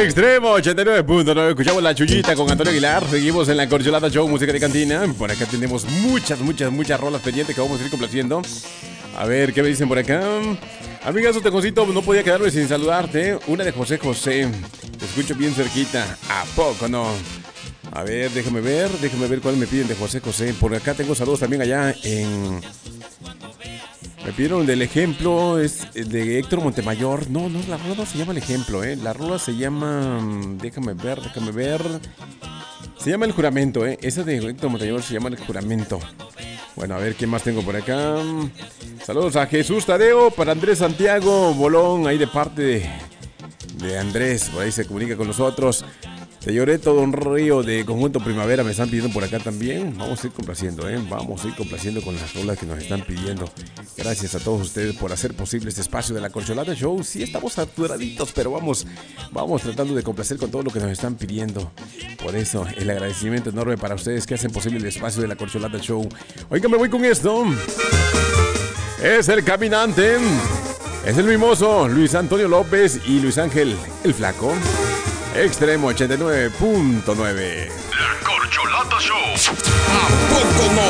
Extremo 89.9. Escuchamos la chullita con Antonio Aguilar. Seguimos en la Corcholata Show, música de cantina. Por acá tenemos muchas rolas pendientes que vamos a ir complaciendo. A ver, ¿qué me dicen por acá? Amigas, Tecosito, no podía quedarme sin saludarte. Una de José José. Te escucho bien cerquita. ¿A poco no? A ver, déjame ver cuál me piden de José José. Por acá tengo saludos también allá en... Me pidieron del ejemplo, es de Héctor Montemayor. No, la rola no se llama El Ejemplo, La rola se llama... Déjame ver. Se llama El Juramento, Esa de Héctor Montemayor se llama El Juramento. Bueno, a ver, ¿quién más tengo por acá? Saludos a Jesús Tadeo, para Andrés Santiago Bolón, ahí de parte de Andrés. Por ahí se comunica con nosotros. Te lloré todo un río de Conjunto Primavera, me están pidiendo por acá también. Vamos a ir complaciendo, Vamos a ir complaciendo con las rolas que nos están pidiendo. Gracias a todos ustedes por hacer posible este espacio de la Corcholata Show. Sí, estamos saturaditos, pero vamos tratando de complacer con todo lo que nos están pidiendo. Por eso, el agradecimiento enorme para ustedes que hacen posible el espacio de la Corcholata Show. Oiga, me voy con esto. Es el caminante. Es el mimoso Luis Antonio López y Luis Ángel, el flaco. Extremo 89.9. La Corcholata Show. ¿A poco no?